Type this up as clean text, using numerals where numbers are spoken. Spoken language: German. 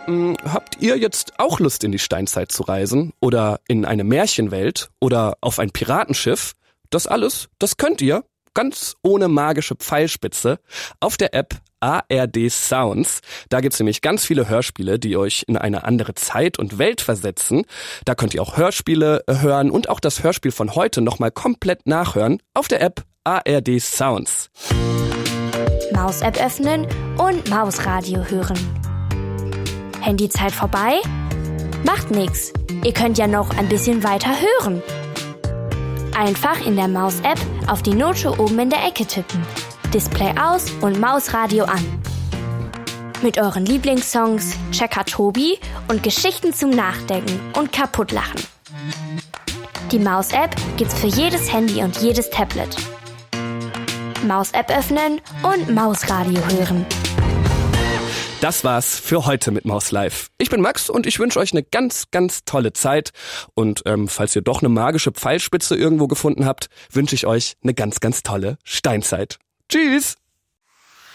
Habt ihr jetzt auch Lust, in die Steinzeit zu reisen? Oder in eine Märchenwelt? Oder auf ein Piratenschiff? Das alles, das könnt ihr, ganz ohne magische Pfeilspitze, auf der App ARD Sounds. Da gibt's nämlich ganz viele Hörspiele, die euch in eine andere Zeit und Welt versetzen. Da könnt ihr auch Hörspiele hören und auch das Hörspiel von heute nochmal komplett nachhören auf der App ARD Sounds. Maus-App öffnen und Mausradio hören. Handyzeit vorbei? Macht nix. Ihr könnt ja noch ein bisschen weiter hören. Einfach in der Maus-App auf die Note oben in der Ecke tippen. Display aus und Mausradio an. Mit euren Lieblingssongs, Checker Tobi und Geschichten zum Nachdenken und Kaputtlachen. Die Maus-App gibt's für jedes Handy und jedes Tablet. Maus-App öffnen und Mausradio hören. Das war's für heute mit Maus Live. Ich bin Max und ich wünsche euch eine ganz, ganz tolle Zeit. Und falls ihr doch eine magische Pfeilspitze irgendwo gefunden habt, wünsche ich euch eine ganz, ganz tolle Steinzeit. Tschüss!